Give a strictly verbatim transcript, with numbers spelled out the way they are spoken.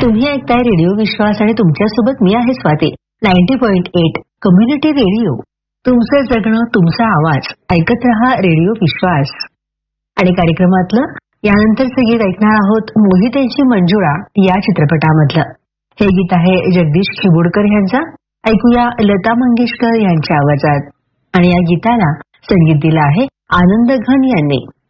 तुम्ही ऐकताय रेडिओ विश्वास आणि तुमच्यासोबत मी आहे Swati. Ninety point eight community radio. तुमचं जगणं तुमचा आवाज. ऐकत रहा रेडिओ विश्वास. आणि कार्यक्रमातलं यानंतरचं गीत ऐकणार आहोत मोहितेची मंजुळा या चित्रपटामधलं. हे गीत आहे जगदीश खिबुडकर यांचा. ऐकूया लता मंगेशकर यांच्या आवाजात. आणि या गीताला संगीत दिलं आहे आनंद घन यांनी.